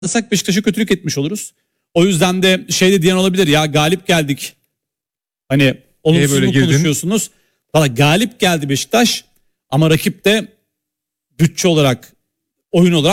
kazanırsak Beşiktaş'a kötülük etmiş oluruz. O yüzden de şey de diyen olabilir ya, galip geldik. Hani olumsuz böyle mu girdin? konuşuyorsunuz? Valla galip geldi Beşiktaş ama rakip de bütçe olarak, oyun olarak